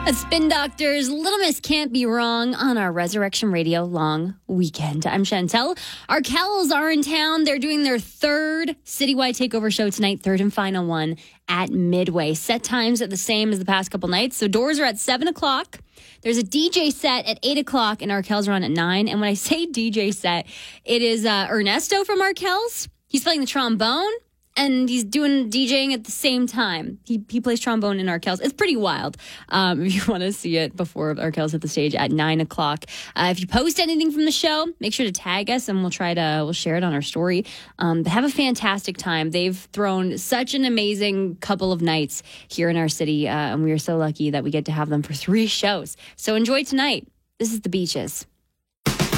Spin Doctors, Little Miss Can't Be Wrong on our Resurrection Radio long weekend. I'm Chantel. Our Kells are in town. They're doing their third citywide takeover show tonight, third and final one at Midway. Set times are the same as the past couple nights. So doors are at 7 o'clock. There's a DJ set at 8 o'clock, and Arkells are on at 9. And when I say DJ set, it is Ernesto from Arkells. He's playing the trombone. And he's doing DJing at the same time. He plays trombone in Arkells. It's pretty wild. If you want to see it before Arkells hit the stage at 9 o'clock. If you post anything from the show, make sure to tag us and we'll share it on our story. But have a fantastic time. They've thrown such an amazing couple of nights here in our city. And we are so lucky that we get to have them for 3 shows. So enjoy tonight. This is The Beaches.